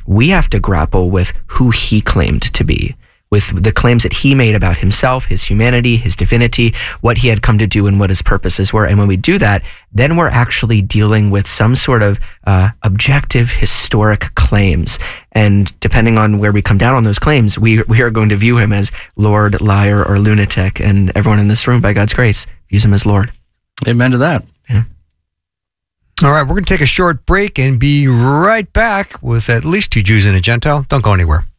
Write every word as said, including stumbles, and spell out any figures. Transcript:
we have to grapple with who he claimed to be, with the claims that he made about himself, his humanity, his divinity, what he had come to do and what his purposes were. And when we do that, then we're actually dealing with some sort of uh, objective historic claims. And depending on where we come down on those claims, we we are going to view him as Lord, liar, or lunatic. And everyone in this room, by God's grace, views him as Lord. Amen to that. Yeah. All right, we're going to take a short break and be right back with At Least Two Jews and a Gentile. Don't go anywhere.